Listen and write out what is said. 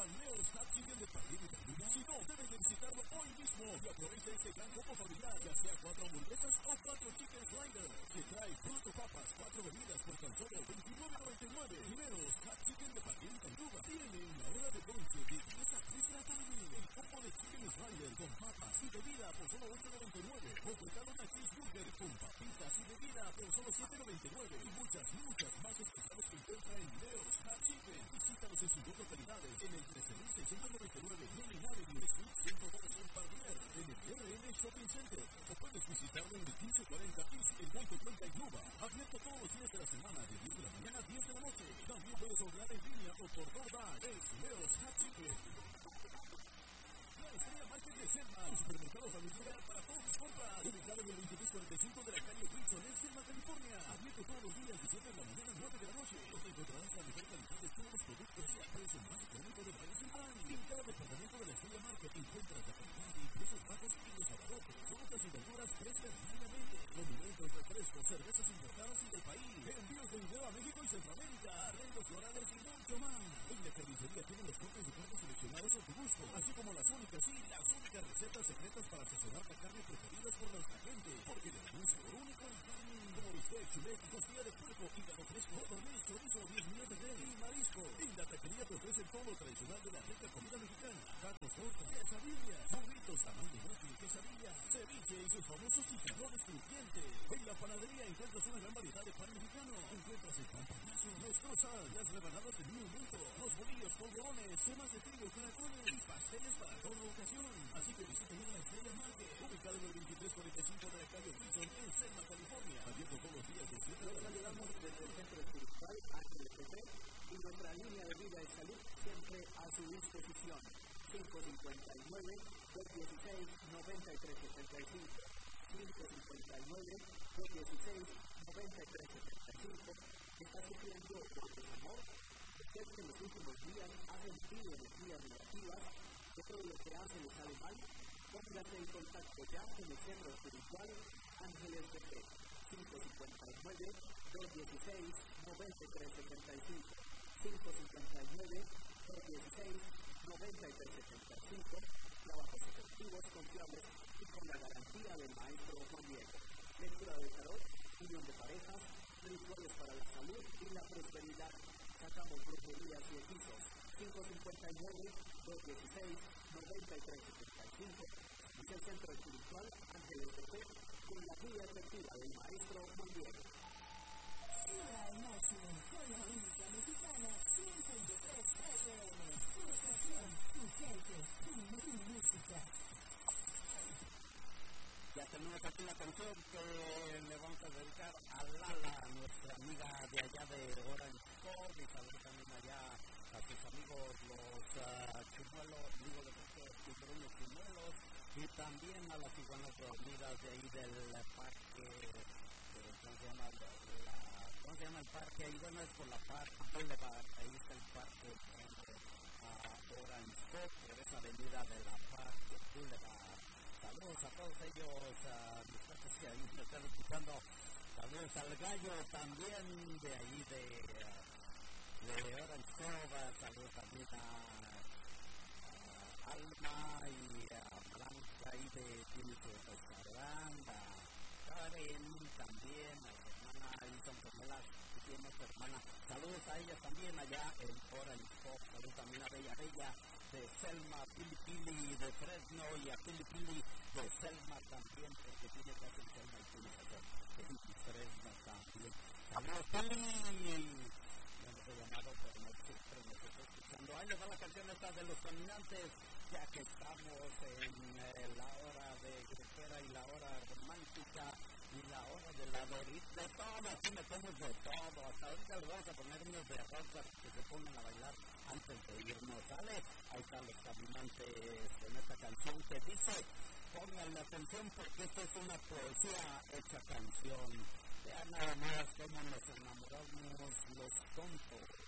Leo's Hot Chicken de Parrilla y Taruga? Si no, deben de visitarlo hoy mismo y aprovecha este gran combo familiar, ya sea 4 hamburguesas o 4 chicken sliders. Se trae 4 papas, 4 bebidas por tan solo $29.99. Leo's Hot Chicken de Parrilla y Taruga tienen la hora de ponche de 10 a 3 de la tarde. El combo de chicken slider con papas y bebida por solo $8.99. O prepara una cheeseburger con papitas y bebida por solo $7.99. Y muchas más especiales que encuentra en Leo's Hot Chicken. Visítalos en sus dos localidades, en el 13.699 Main Avenue, Suite 112 en Pardier, en el RN Shopping Center, o puedes visitarlo en el 1540 East, el Punto Cuenca y Cuba. Abierto todos los días de la semana, de 10 de la mañana a 10 de la noche. También puedes ordenar en línea o por DoorDash. Es Leo's Hot Chicken. La estrella market de Selma, un supermercado familiar para todos tus compras. Ubicado en el 2345 de la calle Wilson, en Selma, California. Abierto todos los días, de 7 de la mañana a 9 de la noche. Donde encontrarás la mejor calidad de todos los productos y al precio más económico de varios lugares. En cada departamento de la estrella market encuentras la calidad y precios bajos y los abarrotes. Frutas y verduras frescas diariamente. Alimentos, refrescos, cervezas importadas y del país. Envíos de video a México y Centroamérica. Arreglos florales y mucho más. En la carnicería tienen los cortes de carne seleccionados a tu gusto, así como las únicas recetas secretas para asesorar la carne preferidas por nuestra gente, porque tenemos un sabor único en carne, como bistec, chulet, costilla de puerco, hígado fresco, codorniz, chorizo, 10 millones de res y marisco. En la taquería te ofrecen todo lo tradicional de la rica comida mexicana: tacos, tortas, quesadillas, burritos, tamal de bote, quesadilla, ceviche y sus famosos chicharrones crujientes. En la panadería encuentras una gran variedad de pan mexicano. Encuentras el pan payaso, los croissants, las rebanadas de minuto, los bolillos, polvorones, semas de trigo, caracoles y pasteles para toda ocasión. Así que visita ya la Estrella Market, ubicado en el 2345 de la calle Wilson, en Selma, California. Abierto todos los días de 7 de la mañana. Saludamos desde el Centro Espiritual Ángeles de Fe y nuestra línea de vida y salud siempre a su disposición. 559-216-9375. 559-216-9375. ¿Está sufriendo por desamor? ¿Usted que en los últimos días ha sentido energías negativas? ¿Qué todo lo que hace le sale mal? Póngase en contacto ya con el Centro Espiritual Ángeles de Fe. 559-216-9375. 559-216-9375. Trabajos efectivos, confiables y con la garantía del maestro Juan Diego. Lectura de tarot, unión de parejas, rituales para la salud y la prosperidad. Sacamos brujerías y hechizos. 559-216-9375. Es el Centro Espiritual Ángeles de Fe con la guía efectiva del maestro Juan Diego. Ciudad al máximo con la única mexicana 100.3 FM. Tu estación, tu gente, tu música. Ya tenemos aquí la canción que le vamos a dedicar a Lala, nuestra amiga de allá de Orange Cove, y saludos también allá a sus amigos los chimuelos, digo de los tiburones chimuelos, y también a las iguanas dormidas de ahí del parque, ¿cómo se llama el parque? Ahí bueno, es por la Park Boulevard, ahí está el parque Orange Cove, por esa avenida de la Park Boulevard. Saludos a todos ellos, mis cuates que ahí me están escuchando. Saludos al Gallo también de ahí de Orange Cove. Saludos también a Alma y a Blanca ahí de Químico Restaurante. Karen también, a su hermana ahí son gemelas que tiene nuestra hermana. Saludos a ellas también allá en Orange Cove. Saludos también a Bella de Selma, Pili Pili de Fresno y a Pili Pili de Selma también, porque tiene que hacer Selma y tiene que hacer Fresno también. Saludos Pili, no nos he llamado, pero no siempre nos está escuchando. Ahí les va la canción esta de Los Caminantes, ya que estamos en la hora de grupera y la hora romántica y la hora de la de todo, aquí metemos de todo. Hasta ahorita les vamos a poner unos de rock para que se pongan a bailar antes de irnos, ¿sale? Ahí están Los Caminantes en esta canción que dice, pónganle atención porque esto es una poesía hecha canción. Vean nada más cómo nos enamoramos los tontos.